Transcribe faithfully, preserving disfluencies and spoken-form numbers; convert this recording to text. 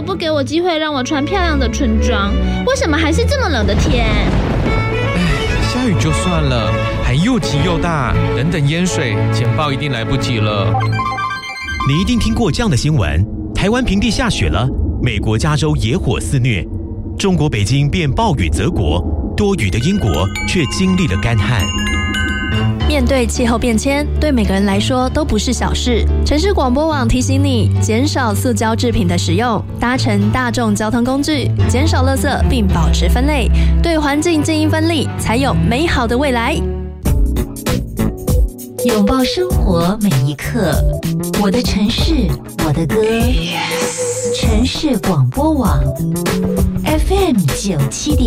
不给我机会让我穿漂亮的春装？为什么还是这么冷的天？ 唉，下雨就算了，还又急又大，等等淹水，简报一定来不及了。 你一定听过这样的新闻：台湾平地下雪了，美国加州野火肆虐，中国北京变暴雨泽国，多雨的英国却经历了干旱。 面对气候变迁，对每个人来说都不是小事。城市广播网提醒你，减少塑胶制品的使用，搭乘大众交通工具，减少垃圾并保持分类，对环境尽一份力，才有美好的未来。 拥抱生活每一刻，我的城市，我的歌。城市广播网 F M 九七点